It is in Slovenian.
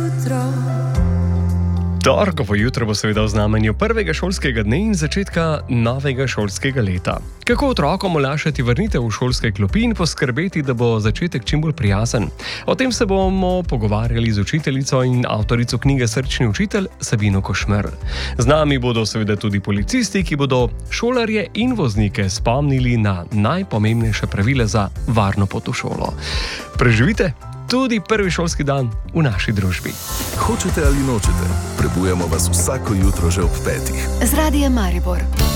Torkovo jutro bo seveda v znamenju prvega šolskega dne in začetka novega šolskega leta. Kako otrokom olajšati vrnitev v šolske klopi in poskrbeti, da bo začetek čim bolj prijazen? O tem se bomo pogovarjali z učiteljico in avtorico knjige Srčni učitelj Sabino Košmerl. Z nami bodo seveda tudi policisti, ki bodo šolarje in voznike spomnili na najpomembnejše pravila za varno pot v šolo. Preživite tudi prvi šolski dan v naši družbi. Hočete ali nočete, prebujamo vas vsako jutro že ob 5. Z Radiem Maribor.